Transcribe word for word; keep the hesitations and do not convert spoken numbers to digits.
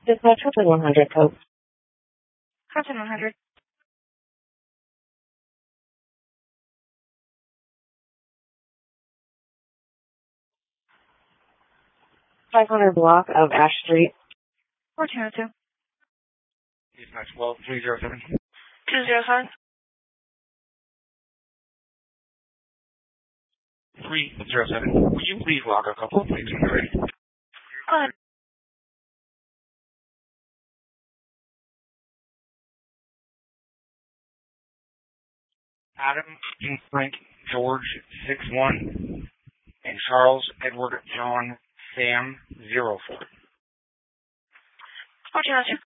Dispatch Hudson one hundred code. Hudson one hundred. five hundred block of Ash Street. fourteen oh two. Dispatch twelve three zero seven. two zero seven. three zero seven. Would you please log a couple of plates when you're ready? Go ahead. Adam Frank George six one and Charles Edward John Sam zero four. fourteen oh two.